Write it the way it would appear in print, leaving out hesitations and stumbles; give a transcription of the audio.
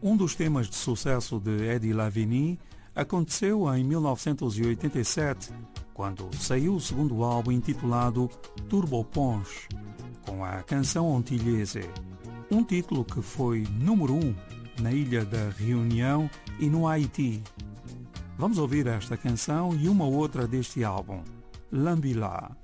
Um dos temas de sucesso de Eddie Lavigne aconteceu em 1987, quando saiu o segundo álbum intitulado Turbo Punch, com a canção Antilhese, um título que foi número 1 na Ilha da Reunião e no Haiti. Vamos ouvir esta canção e uma outra deste álbum, Lambila.